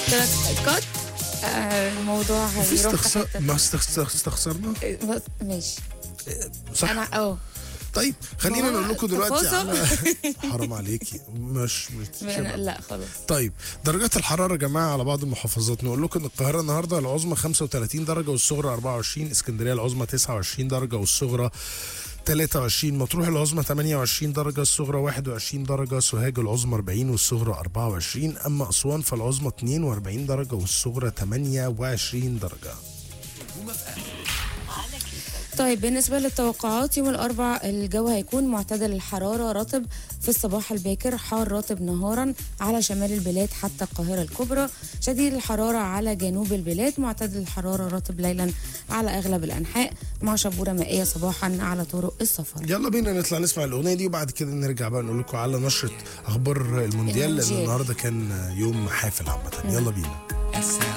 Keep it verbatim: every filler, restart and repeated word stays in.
قلت لك الموضوع في هيروح استخسار في حتة ما استخسار استخسرنا تانية. ماشي صح. انا اه طيب خلينا ما هو نقول لكم دلوقتي تفاصيل. على حرام عليكي مش مش شبه. لا خلاص. طيب درجات الحراره يا جماعه على بعض المحافظات، نقول لكم ان القاهره النهارده العظمى خمسة وثلاثين درجه والصغرى أربعة وعشرين، اسكندريه العظمى تسعة وعشرين درجه والصغرى ثلاثة وعشرين، مطروح العظمى ثمانية وعشرين درجه الصغرى واحد وعشرين درجه، سوهاج العظمى أربعين والصغرى أربعة وعشرين، اما اسوان فالعظمى اثنين وأربعين درجه والصغرى ثمانية وعشرين درجه. طيب بالنسبة للتوقعات يوم الأربع الجو هيكون معتدل الحرارة، رطب في الصباح الباكر، حار رطب نهارا على شمال البلاد حتى القاهرة الكبرى، شديد الحرارة على جنوب البلاد، معتدل الحرارة رطب ليلا على أغلب الأنحاء مع شبورة مائية صباحا على طرق السفر. يلا بينا نطلع نسمع الأغنية دي وبعد كده نرجع بقى نقول لكم على نشرة أخبار المونديال لأن النهارده كان يوم حافل عامة. يلا بينا.